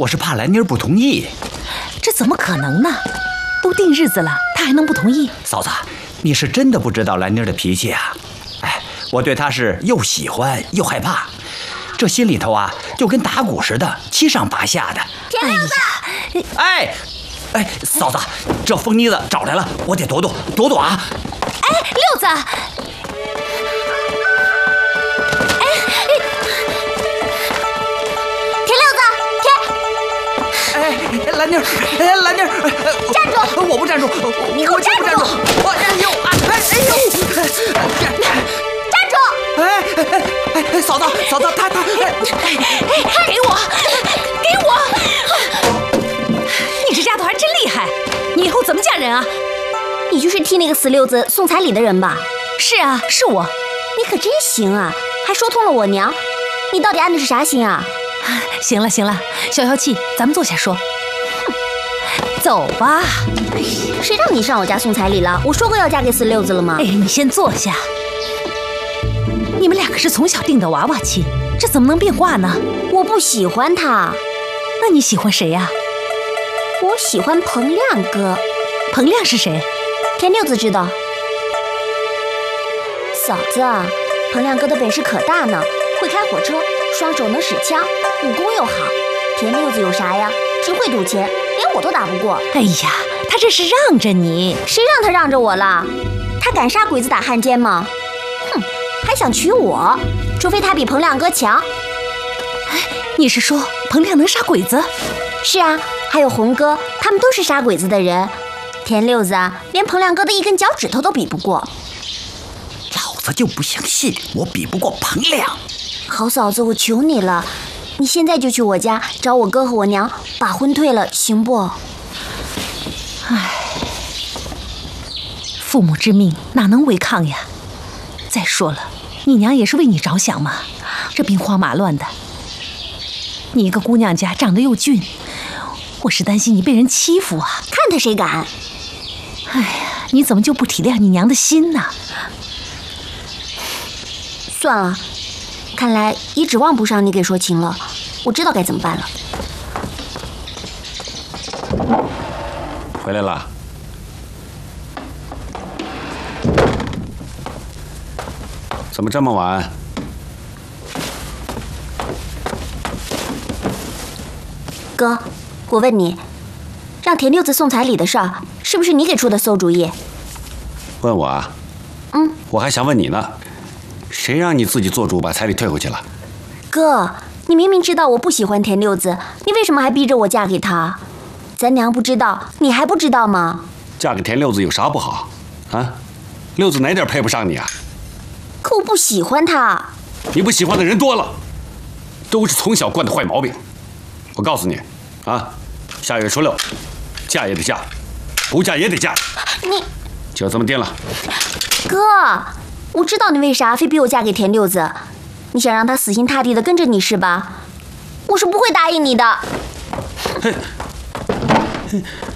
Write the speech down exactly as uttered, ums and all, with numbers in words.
我是怕兰妮儿不同意。 这怎么可能呢？都定日子了，她还能不同意？ 嫂子，你是真的不知道兰妮儿的脾气啊！哎，我对她是又喜欢又害怕，这心里头啊就跟打鼓似的，七上八下的。 田六子， 哎，哎，嫂子，这疯妮子找来了，我得躲躲躲躲啊！ 哎，六子。 兰妮儿，哎，兰妮儿， 站住！ 我不站住， 你给我站住！ 我哎呦，哎哎呦， 站住！ 哎哎哎，嫂子，嫂子，他他，哎哎，给我，给我！你这丫头还真厉害，你以后怎么嫁人啊？ 你就是替那个死六子送彩礼的人吧？ 是啊，是我。 你可真行啊，还说通了我娘。你到底安的是啥心啊？ 行了行了，消消气，咱们坐下说。走吧。 谁让你上我家送彩礼了？我说过要嫁给死六子了吗？ 哎，你先坐下。你们两个是从小定的娃娃亲，这怎么能变卦呢？ 我不喜欢他。 那你喜欢谁呀？ 我喜欢彭亮哥。 彭亮是谁？ 田六子知道。嫂子，彭亮哥的本事可大呢，会开火车，双手能使枪，武功又好。田六子有啥呀？只会赌钱，连我都打不过。 哎呀，他这是让着你。 谁让他让着我了？他敢杀鬼子打汉奸吗？哼，还想娶我？除非他比彭亮哥强。 哎，你是说彭亮能杀鬼子？ 是啊，还有红哥，他们都是杀鬼子的人。田六子啊，连彭亮哥的一根脚趾头都比不过。 老子就不相信我比不过彭亮。 好嫂子，我求你了，你现在就去我家找我哥和我娘，把婚退了，行不？ 唉，父母之命哪能违抗呀？再说了，你娘也是为你着想嘛，这兵荒马乱的，你一个姑娘家长得又俊，我是担心你被人欺负啊。 看他谁敢！ 哎呀，你怎么就不体谅你娘的心呢？ 算了，看来也指望不上你给说情了。我知道该怎么办了。 回来了。怎么这么晚？ 哥，我问你，让田六子送彩礼的事儿，是不是你给出的馊主意？ 问我啊？ 嗯， 我还想问你呢，谁让你自己做主把彩礼退回去了？ 哥，你明明知道我不喜欢田六子，你为什么还逼着我嫁给他？咱娘不知道，你还不知道吗？ 嫁给田六子有啥不好？啊，六子哪点配不上你啊？ 可我不喜欢他。 你不喜欢的人多了，都是从小惯的坏毛病。我告诉你，啊，下月初六，嫁也得嫁，不嫁也得嫁。 你就这么定了。 哥，我知道你为啥非逼我嫁给田六子，你想让他死心塌地的跟着你是吧？我是不会答应你的。 嘿。